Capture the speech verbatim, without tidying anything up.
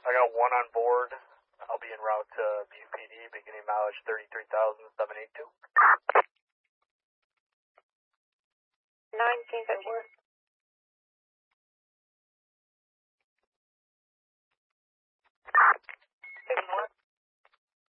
I got one on board. I'll be en route to B U P D, beginning mileage thirty-three thousand seven eighty-two. nineteen fifty.